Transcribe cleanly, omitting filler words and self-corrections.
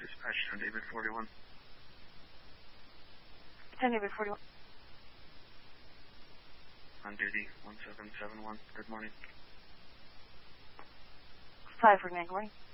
dispatch on David 41. 10 David 41. On duty 1771. Good morning. 5 for good morning.